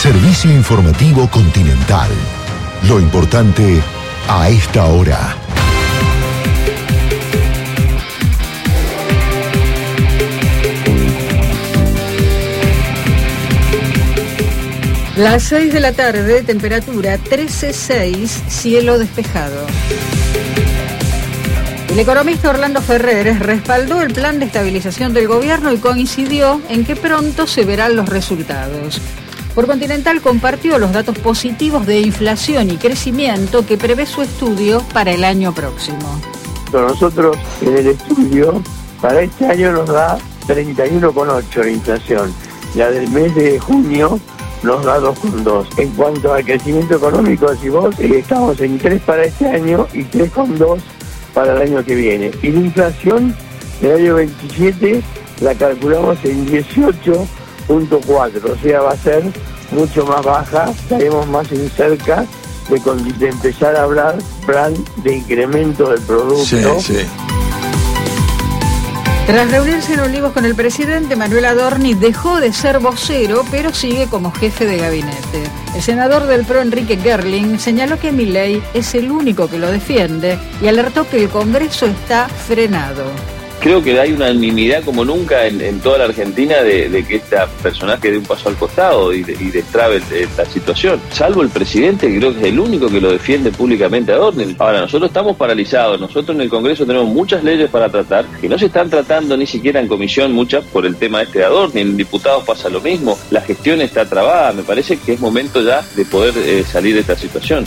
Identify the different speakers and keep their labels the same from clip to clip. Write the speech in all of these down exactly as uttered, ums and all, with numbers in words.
Speaker 1: Servicio informativo Continental. Lo importante a esta hora.
Speaker 2: Las seis de la tarde, temperatura trece punto seis, cielo despejado. El economista Orlando Ferrer respaldó el plan de estabilización del gobierno y coincidió en que pronto se verán los resultados. Por Continental compartió los datos positivos de inflación y crecimiento que prevé su estudio para el año próximo.
Speaker 3: Nosotros en el estudio para este año nos da treinta y uno coma ocho la inflación. La del mes de junio nos da dos coma dos. En cuanto al crecimiento económico, si vos, eh, estamos en tres para este año y tres coma dos para el año que viene. Y la inflación del año veintisiete la calculamos en dieciocho punto cuatro, o sea, va a ser mucho más baja, estaremos más en cerca de, de empezar a hablar plan de incremento del producto.
Speaker 4: Sí, sí.
Speaker 2: Tras reunirse en Olivos con el presidente, Manuel Adorni dejó de ser vocero, pero sigue como jefe de gabinete. El senador del P R O, Enrique Gerling, señaló que Milei es el único que lo defiende y alertó que el Congreso está frenado.
Speaker 5: Creo que hay una unanimidad como nunca en, en toda la Argentina de, de que este personaje dé un paso al costado y, de, y destrabe la situación. Salvo el presidente, que creo que es el único que lo defiende públicamente a Adorni. Ahora, nosotros estamos paralizados. Nosotros en el Congreso tenemos muchas leyes para tratar que no se están tratando ni siquiera en comisión, muchas por el tema este de Adorni. En diputados pasa lo mismo. La gestión está trabada. Me parece que es momento ya de poder eh, salir de esta situación.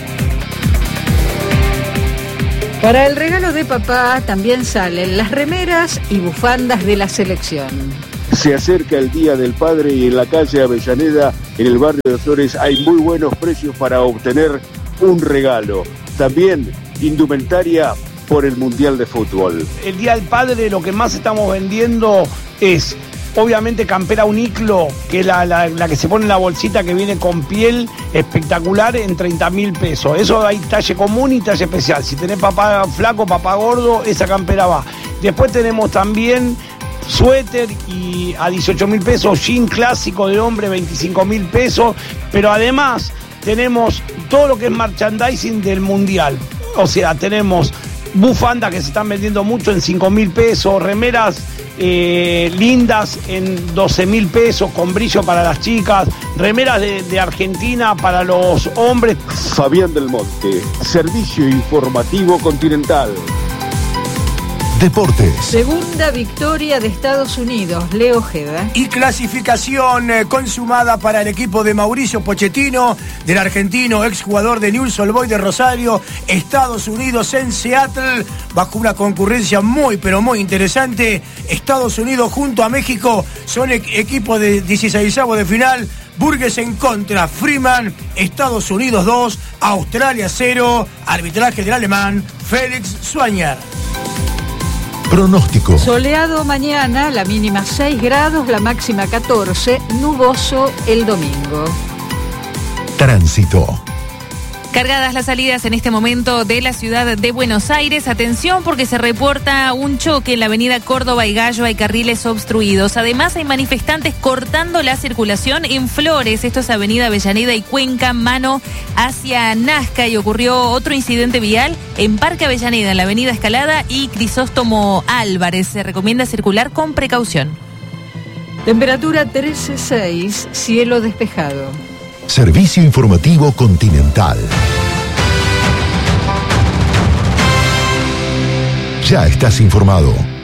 Speaker 2: Para el regalo de papá también salen las remeras y bufandas de la selección.
Speaker 6: Se acerca el Día del Padre y en la calle Avellaneda, en el barrio de Flores, hay muy buenos precios para obtener un regalo. También indumentaria por el Mundial de Fútbol.
Speaker 7: El Día del Padre lo que más estamos vendiendo es obviamente campera Uniclo, que es la, la, la que se pone en la bolsita que viene con piel espectacular en treinta mil pesos. Eso hay talle común y talle especial. Si tenés papá flaco, papá gordo, esa campera va. Después tenemos también suéter y a dieciocho mil pesos, jean clásico de hombre veinticinco mil pesos, pero además tenemos todo lo que es merchandising del Mundial. O sea, tenemos bufandas que se están vendiendo mucho en cinco mil pesos, remeras Eh, lindas en doce mil pesos con brillo para las chicas, remeras de, de Argentina para los hombres.
Speaker 6: Fabián del Monte, Servicio Informativo Continental.
Speaker 1: Deportes.
Speaker 2: Segunda victoria de Estados Unidos, Leo Ojeda.
Speaker 8: Y clasificación eh, consumada para el equipo de Mauricio Pochettino, del argentino exjugador de Newell's Old Boys de Rosario, Estados Unidos en Seattle, bajo una concurrencia muy pero muy interesante. Estados Unidos junto a México son e- equipos de dieciseisavos de final. Burgues en contra, Freeman, Estados Unidos dos, Australia cero, arbitraje del alemán Félix Swanier.
Speaker 1: Pronóstico.
Speaker 2: Soleado mañana, la mínima seis grados, la máxima catorce, nuboso el domingo.
Speaker 1: Tránsito.
Speaker 9: Cargadas las salidas en este momento de la ciudad de Buenos Aires. Atención porque se reporta un choque en la avenida Córdoba y Gallo. Hay carriles obstruidos. Además hay manifestantes cortando la circulación en Flores. Esto es avenida Avellaneda y Cuenca, mano hacia Nazca. Y ocurrió otro incidente vial en Parque Avellaneda, en la avenida Escalada y Crisóstomo Álvarez. Se recomienda circular con precaución.
Speaker 2: Temperatura trece punto seis, cielo despejado.
Speaker 1: Servicio Informativo Continental. Ya estás informado.